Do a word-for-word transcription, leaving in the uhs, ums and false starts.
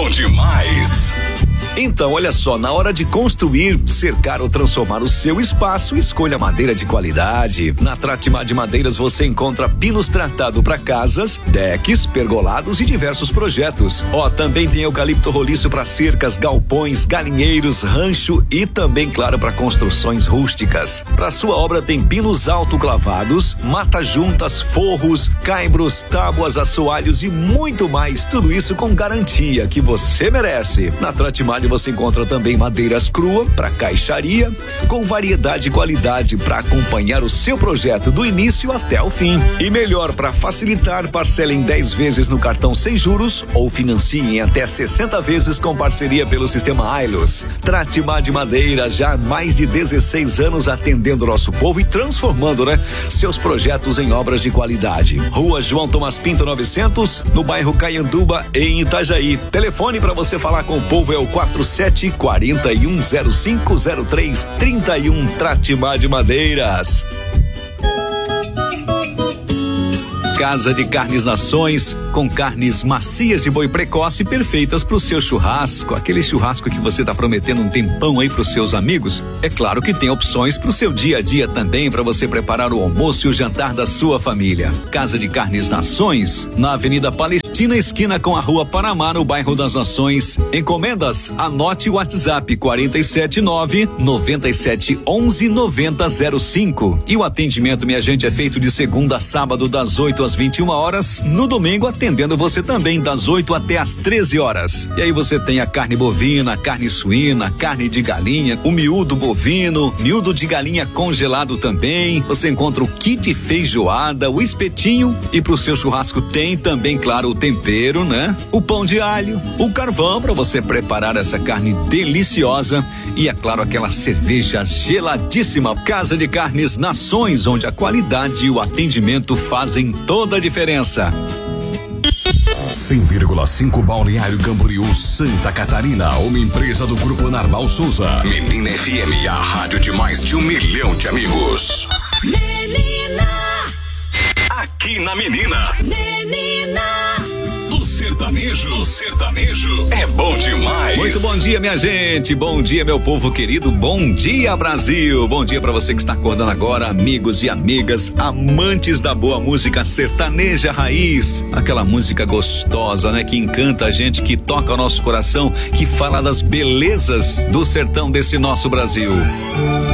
bom demais. Então, olha só, na hora de construir, cercar ou transformar o seu espaço, escolha madeira de qualidade. Na Tratimar de Madeiras você encontra pinos tratado para casas, decks, pergolados e diversos projetos. Ó, também tem eucalipto roliço para cercas, galpões, galinheiros, rancho e também, claro, para construções rústicas. Para sua obra tem pinos autoclavados, mata-juntas, forros, caibros, tábuas, assoalhos e muito mais. Tudo isso com garantia que você merece. Na Tratimar você encontra também madeiras crua para caixaria, com variedade e qualidade para acompanhar o seu projeto do início até o fim. E melhor, para facilitar, parcela em dez vezes no cartão sem juros ou financie em até sessenta vezes com parceria pelo sistema Ailos. Tratimar de Madeira, já há mais de dezesseis anos atendendo o nosso povo e transformando, né, seus projetos em obras de qualidade. Rua João Tomás Pinto novecentos, no bairro Caianduba, em Itajaí. Telefone para você falar com o povo é o quatro sete quatro um zero cinco zero três três um. Tratimar de Madeiras. Casa de Carnes Nações, com carnes macias de boi precoce perfeitas para o seu churrasco, aquele churrasco que você está prometendo um tempão aí para os seus amigos. É claro que tem opções para o seu dia a dia também, para você preparar o almoço e o jantar da sua família. Casa de Carnes Nações, na Avenida Palestina, esquina com a Rua Panamá, no bairro das Nações. Encomendas? Anote o WhatsApp quatro sete nove, nove sete um um, nove zero zero cinco. E o atendimento, minha gente, é feito de segunda a sábado das oito às vinte e uma horas, no domingo atendendo você também das oito até às treze horas. E aí você tem a carne bovina, carne suína, carne de galinha, o miúdo bovino, miúdo de galinha congelado também. Você encontra o kit feijoada, o espetinho e pro seu churrasco tem também, claro, o tempero, né? O pão de alho, o carvão para você preparar essa carne deliciosa e, é claro, aquela cerveja geladíssima. Casa de Carnes Nações, onde a qualidade e o atendimento fazem toda a diferença. cem vírgula cinco Balneário Camboriú, Santa Catarina, uma empresa do Grupo Narval Souza. Menina F M, a rádio de mais de um milhão de amigos. Menina! Aqui na Menina. Menina! O sertanejo, o sertanejo é bom demais. Muito bom dia, minha gente. Bom dia, meu povo querido. Bom dia, Brasil. Bom dia para você que está acordando agora, amigos e amigas, amantes da boa música sertaneja raiz. Aquela música gostosa, né? Que encanta a gente, que toca o nosso coração, que fala das belezas do sertão desse nosso Brasil.